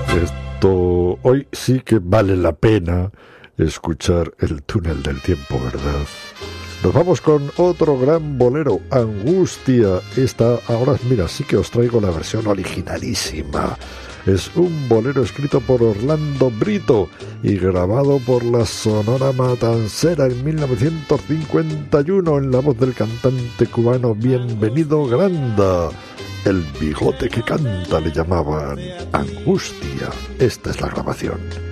Esto hoy sí que vale la pena escuchar el túnel del tiempo, ¿verdad? Nos vamos con otro gran bolero, Angustia. Esta ahora, mira, sí que os traigo la versión originalísima. Es un bolero escrito por Orlando Brito y grabado por la Sonora Matancera en 1951 en la voz del cantante cubano Bienvenido Granda. El bigote que canta le llamaban. Angustia. Esta es la grabación.